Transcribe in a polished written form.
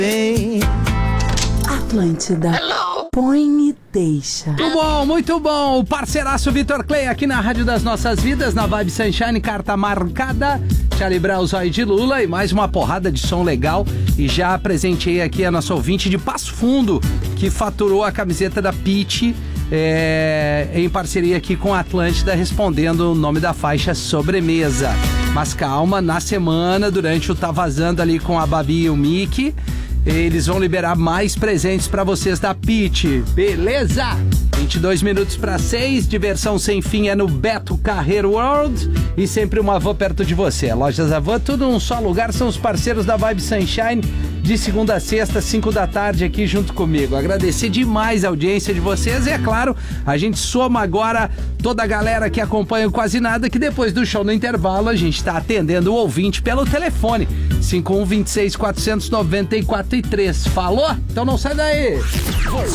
Atlântida. Põe e deixa. Muito bom, muito bom. O parceiraço Vitor Clay aqui na Rádio das Nossas Vidas, na Vibe Sunshine, carta marcada. Charlie Brown, Zóio de Lula e mais uma porrada de som legal. E já presenteei aqui a nossa ouvinte de Passo Fundo, que faturou a camiseta da Pitty, em parceria aqui com a Atlântida, respondendo o nome da faixa Sobremesa. Mas calma, na semana, durante o Tá Vazando ali com a Babi e o Mickey, eles vão liberar mais presentes pra vocês da Pitty, beleza? 22 minutos para 6, diversão sem fim é no Beto Carreiro World e sempre uma van perto de você. Lojas Avan, tudo num só lugar, são os parceiros da Vibe Sunshine, de segunda a sexta, 5 da tarde aqui junto comigo. Agradecer demais a audiência de vocês e, é claro, a gente soma agora toda a galera que acompanha o Quase Nada, que depois do show no intervalo a gente está atendendo o ouvinte pelo telefone 5126-494-3. Falou? Então não sai daí!